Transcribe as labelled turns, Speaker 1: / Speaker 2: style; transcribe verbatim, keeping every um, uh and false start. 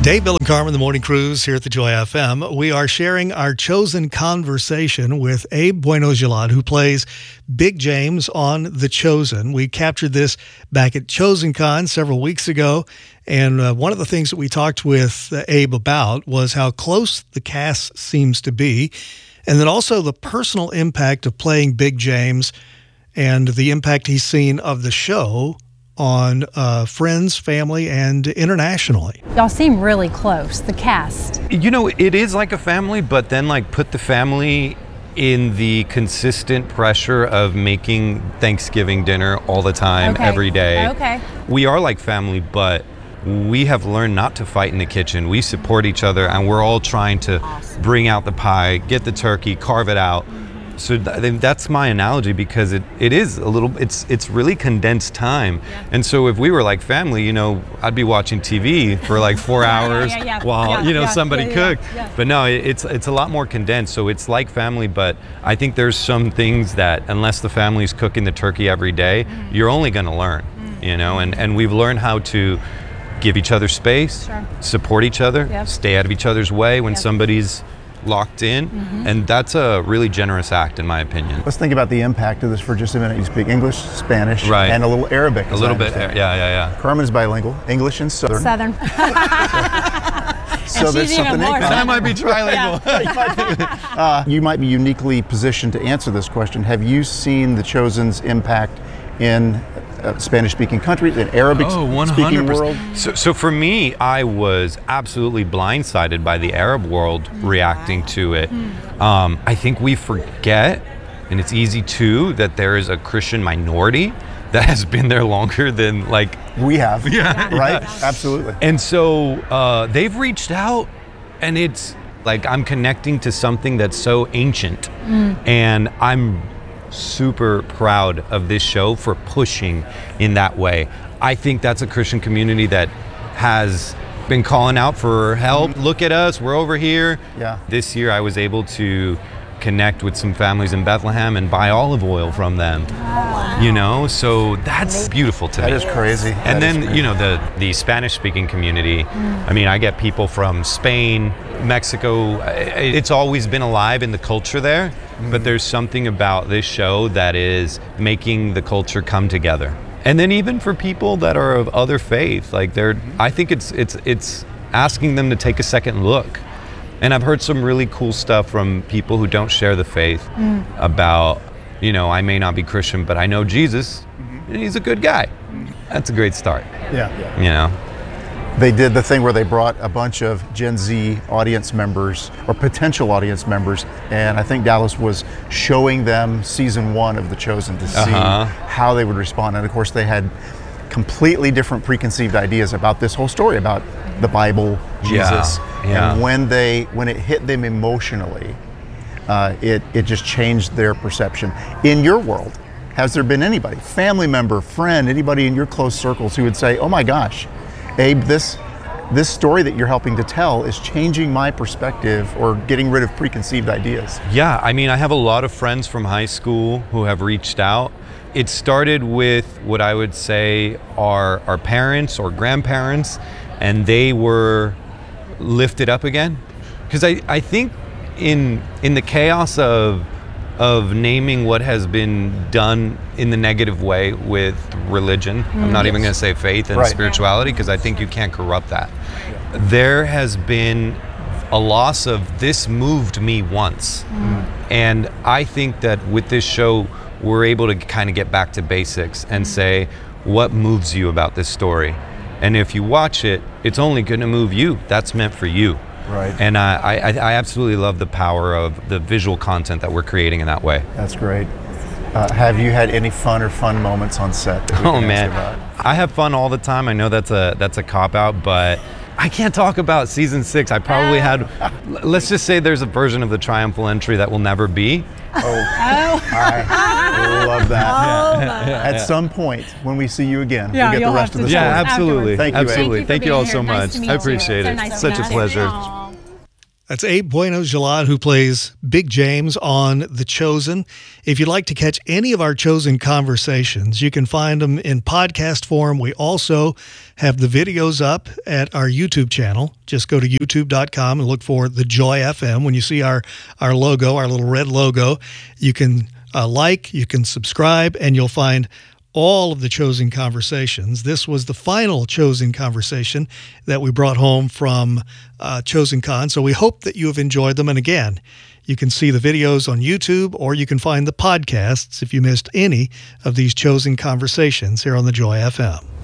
Speaker 1: Dave, Bill, and Carmen, the Morning Cruise here at the Joy F M. We are sharing our chosen conversation with Abe Bueno-Gilad, who plays Big James on The Chosen. We captured this back at ChosenCon several weeks ago, and uh, one of the things that we talked with uh, Abe about was how close the cast seems to be, and then also the personal impact of playing Big James and the impact he's seen of the show on uh, friends, family, and internationally.
Speaker 2: Y'all seem really close, the cast.
Speaker 3: You know, it is like a family, but then like put the family in the consistent pressure of making Thanksgiving dinner all the time,
Speaker 2: Okay.
Speaker 3: every day.
Speaker 2: Okay.
Speaker 3: We are like family, but we have learned not to fight in the kitchen. We support each other, and we're all trying to
Speaker 2: Awesome.
Speaker 3: bring out the pie, get the turkey, carve it out. So th- that's my analogy, because it, it is a little, it's it's really condensed time.
Speaker 2: Yeah.
Speaker 3: And so if we were like family, you know, I'd be watching T V for like four
Speaker 2: Yeah,
Speaker 3: hours
Speaker 2: yeah, yeah.
Speaker 3: while,
Speaker 2: Yeah,
Speaker 3: you know,
Speaker 2: yeah,
Speaker 3: somebody
Speaker 2: yeah, yeah,
Speaker 3: cooked.
Speaker 2: yeah.
Speaker 3: But no, it, it's it's a lot more condensed. So it's like family, but I think there's some things that unless the family's cooking the turkey every day,
Speaker 2: Mm.
Speaker 3: you're only going to learn,
Speaker 2: Mm.
Speaker 3: you know, and, and we've learned how to give each other space,
Speaker 2: Sure.
Speaker 3: support each other,
Speaker 2: Yep.
Speaker 3: stay out of each other's way when
Speaker 2: Yep.
Speaker 3: somebody's locked in,
Speaker 2: Mm-hmm.
Speaker 3: and that's a really generous act in my opinion.
Speaker 4: Let's think about the impact of this for just a minute. You speak English, Spanish,
Speaker 3: Right.
Speaker 4: and a little Arabic.
Speaker 3: A
Speaker 4: as
Speaker 3: little
Speaker 4: I
Speaker 3: bit, yeah,
Speaker 4: understand.
Speaker 3: yeah, yeah.
Speaker 4: Carmen is bilingual, English and Southern.
Speaker 2: Southern.
Speaker 4: So
Speaker 2: And
Speaker 4: there's
Speaker 2: she's even
Speaker 4: something in
Speaker 2: more
Speaker 4: common.
Speaker 3: I might be trilingual.
Speaker 4: Uh, you might be uniquely positioned to answer this question. Have you seen The Chosen's impact in uh, Spanish-speaking countries, in
Speaker 3: Oh,
Speaker 4: Arabic-speaking
Speaker 3: one hundred
Speaker 4: world?
Speaker 3: percent. So, so for me, I was absolutely blindsided by the Arab world reacting to it. Um, I think we forget, and it's easy too, that there is a Christian minority that has been there longer than like,
Speaker 4: We have.
Speaker 3: Yeah,
Speaker 4: Right?
Speaker 3: yeah.
Speaker 4: Absolutely.
Speaker 3: and so uh, they've reached out, and it's like I'm connecting to something that's so ancient, and I'm super proud of this show for pushing in that way. I think that's a Christian community that has been calling out for help. Look at us, we're over here.
Speaker 4: Yeah.
Speaker 3: This year I was able to connect with some families in Bethlehem and buy olive oil from them. You know, so that's beautiful to
Speaker 4: That
Speaker 3: me.
Speaker 4: is crazy. That
Speaker 3: And
Speaker 4: is
Speaker 3: then,
Speaker 4: crazy.
Speaker 3: you know, the, the Spanish-speaking community, I mean, I get people from Spain, Mexico. I- It's always been alive in the culture there, but there's something about this show that is making the culture come together. And then even for people that are of other faith, like they're, I think it's it's it's asking them to take a second look. And I've heard some really cool stuff from people who don't share the faith about, you know, I may not be Christian, but I know Jesus, and he's a good guy. That's a great start,
Speaker 4: Yeah.
Speaker 3: you know?
Speaker 4: They did the thing where they brought a bunch of Gen Z audience members or potential audience members, and I think Dallas was showing them season one of The Chosen to see
Speaker 3: Uh-huh.
Speaker 4: how they would respond. And of course, they had completely different preconceived ideas about this whole story, about the Bible,
Speaker 3: Yeah,
Speaker 4: Jesus.
Speaker 3: yeah.
Speaker 4: And when they when it hit them emotionally, uh, it it just changed their perception. In your world, has there been anybody, family member, friend, anybody in your close circles who would say, "Oh my gosh, Abe, this this story that you're helping to tell is changing my perspective or getting rid of preconceived ideas"?
Speaker 3: Yeah, I mean, I have a lot of friends from high school who have reached out. It started with what I would say are our parents or grandparents, and they were lifted up again. Because I, I think in in the chaos of of naming what has been done in the negative way with religion, I'm not even going to say faith and
Speaker 4: Right.
Speaker 3: spirituality, because I think you can't corrupt that. There has been a loss of this moved me once. And I think that with this show, we're able to kind of get back to basics and say, what moves you about this story? And if you watch it, it's only going to move you. That's meant for you.
Speaker 4: Right.
Speaker 3: And I, I, I absolutely love the power of the visual content that we're creating in that way.
Speaker 4: That's great. Uh, have you had any fun or fun moments on set that we
Speaker 3: Oh
Speaker 4: can ask
Speaker 3: man,
Speaker 4: about?
Speaker 3: I have fun all the time. I know that's a that's a cop out, but I can't talk about season six. I probably had, let's just say there's a version of the triumphal entry that will never be.
Speaker 4: Oh, I love that. At some point, when we see you again,
Speaker 2: Yeah,
Speaker 4: we'll get
Speaker 2: you'll
Speaker 4: the rest
Speaker 2: have
Speaker 4: of
Speaker 2: to
Speaker 4: the
Speaker 2: do
Speaker 4: story.
Speaker 2: it.
Speaker 3: absolutely.
Speaker 4: Thank you, Abe.
Speaker 3: absolutely.
Speaker 2: Thank you for
Speaker 3: Thank you all
Speaker 2: being
Speaker 3: so
Speaker 2: here. Nice
Speaker 3: much.
Speaker 2: to meet
Speaker 3: I
Speaker 2: you.
Speaker 3: appreciate
Speaker 2: So
Speaker 3: it.
Speaker 2: nice to
Speaker 3: Such a
Speaker 2: meet you.
Speaker 3: pleasure.
Speaker 2: Aw.
Speaker 1: That's Abe Bueno-Gilad, who plays Big James on The Chosen. If you'd like to catch any of our Chosen conversations, you can find them in podcast form. We also have the videos up at our YouTube channel. Just go to youtube dot com and look for The Joy F M. When you see our, our logo, our little red logo, you can uh, like, you can subscribe, and you'll find all of the Chosen conversations. This was the final Chosen conversation that we brought home from uh, Chosen Con. So we hope that you have enjoyed them. And again, you can see the videos on YouTube, or you can find the podcasts if you missed any of these Chosen conversations here on the Joy F M.